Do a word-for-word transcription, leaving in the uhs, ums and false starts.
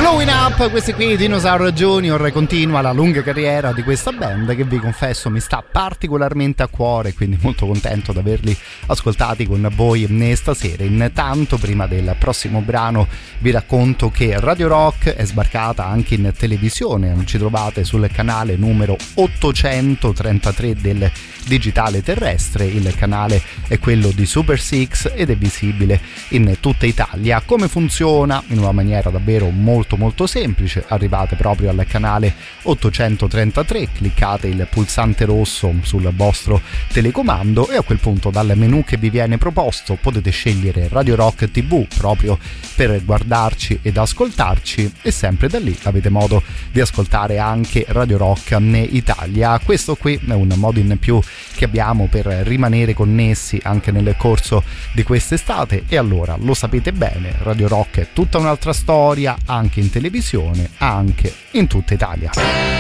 Blowing Up, questi qui Dinosaur Junior. Continua la lunga carriera di questa band che vi confesso mi sta particolarmente a cuore, quindi molto contento di averli ascoltati con voi stasera. Intanto, prima del prossimo brano, vi racconto che Radio Rock è sbarcata anche in televisione. Ci trovate sul canale numero ottocentotrentatré del digitale terrestre. Il canale è quello di Super Six ed è visibile in tutta Italia. Come funziona? In una maniera davvero molto molto semplice. Arrivate proprio al canale ottocentotrentatré, cliccate il pulsante rosso sul vostro telecomando e a quel punto dal menu che vi viene proposto potete scegliere Radio Rock tivù proprio per guardarci ed ascoltarci, e sempre da lì avete modo di ascoltare anche Radio Rock Italia. Questo qui è un modo in più che abbiamo per rimanere connessi anche nel corso di quest'estate, e allora lo sapete bene, Radio Rock è tutta un'altra storia anche in televisione, anche in tutta Italia.